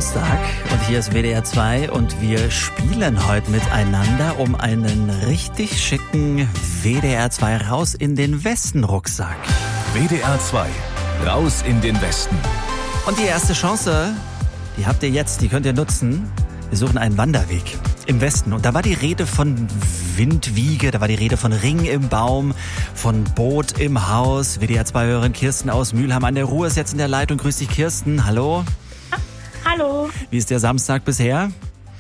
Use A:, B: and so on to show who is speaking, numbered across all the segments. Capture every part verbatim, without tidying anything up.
A: Samstag und hier ist W D R zwei und wir spielen heute miteinander um einen richtig schicken W D R zwei Raus in den Westen Rucksack.
B: W D R zwei Raus in den Westen.
A: Und die erste Chance, die habt ihr jetzt, die könnt ihr nutzen. Wir suchen einen Wanderweg im Westen. Und da war die Rede von Windwiege, da war die Rede von Ring im Baum, von Boot im Haus. W D R zwei-Hörerin Kirsten aus Mülheim an der Ruhr ist jetzt in der Leitung. Grüß dich, Kirsten. Hallo.
C: Hallo.
A: Wie ist der Samstag bisher?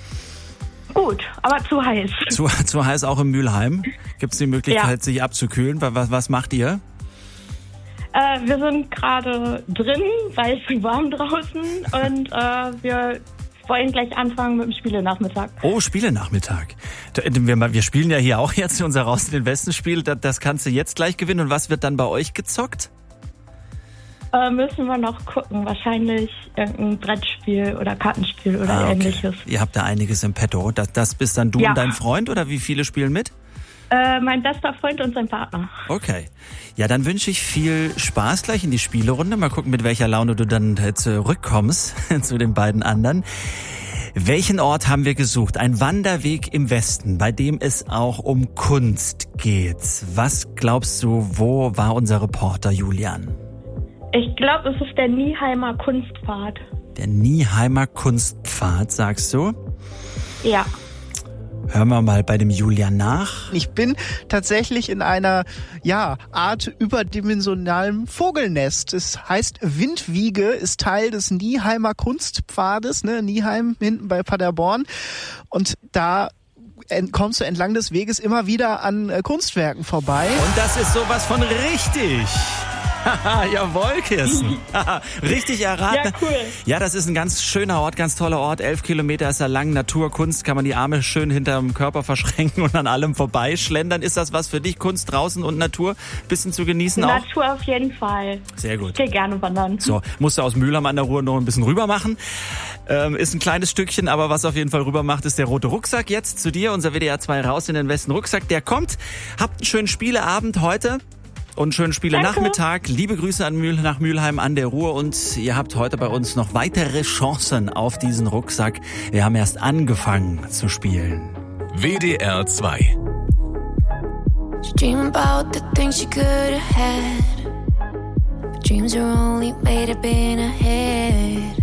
C: Gut, aber zu heiß.
A: Zu, zu heiß auch in Mülheim? Gibt es die Möglichkeit,
C: ja.
A: sich abzukühlen? Was, was macht ihr?
C: Äh, wir sind gerade drin, weil es ist warm draußen und äh, wir wollen gleich anfangen mit dem Spielenachmittag.
A: Oh, Spielenachmittag. Wir, wir spielen ja hier auch jetzt unser Raus in den Westen Spiel. Das, das kannst du jetzt gleich gewinnen. Und was wird dann bei euch gezockt?
C: Äh, müssen wir noch gucken. Wahrscheinlich irgendein Brettspiel oder Kartenspiel oder
A: ah, okay.
C: ähnliches.
A: Ihr habt da einiges im Petto. Das, das bist dann du
C: ja.
A: und dein Freund oder wie viele spielen mit?
C: Äh, mein bester Freund und sein Partner.
A: Okay. Ja, dann wünsche ich viel Spaß gleich in die Spielerunde. Mal gucken, mit welcher Laune du dann zurückkommst zu den beiden anderen. Welchen Ort haben wir gesucht? Ein Wanderweg im Westen, bei dem es auch um Kunst geht. Was glaubst du, wo war unser Reporter Julian?
C: Ich glaube, es ist der Nieheimer Kunstpfad.
A: Der Nieheimer Kunstpfad, sagst du?
C: Ja.
A: Hören wir mal bei dem Julian nach.
D: Ich bin tatsächlich in einer ja, Art überdimensionalem Vogelnest. Es heißt Windwiege, ist Teil des Nieheimer Kunstpfades, ne? Nieheim hinten bei Paderborn. Und da kommst du entlang des Weges immer wieder an äh, Kunstwerken vorbei.
A: Und das ist sowas von richtig. Jawohl, Kirsten. Richtig erraten.
C: Ja, cool.
A: Ja, das ist ein ganz schöner Ort, ganz toller Ort. Elf Kilometer ist er lang. Natur, Kunst, kann man die Arme schön hinterm Körper verschränken und an allem vorbeischlendern. Ist das was für dich? Kunst draußen und Natur? Bisschen zu genießen auch?
C: Natur auf jeden Fall.
A: Sehr gut.
C: Ich gehe gerne wandern.
A: So, musst du aus Mülheim an der Ruhr noch ein bisschen rüber machen. Ähm, ist ein kleines Stückchen, aber was auf jeden Fall rüber macht, ist der rote Rucksack. Jetzt zu dir, unser W D R zwei Raus in den Westen Rucksack. Der kommt. Habt einen schönen Spieleabend heute. Und einen schönen Spiele-Nachmittag. Liebe Grüße an Mühl, nach Mülheim an der Ruhr. Und ihr habt heute bei uns noch weitere Chancen auf diesen Rucksack. Wir haben erst angefangen zu spielen.
B: W D R zwei.
E: She dream about the things she could have had. But dreams are only made up in her head.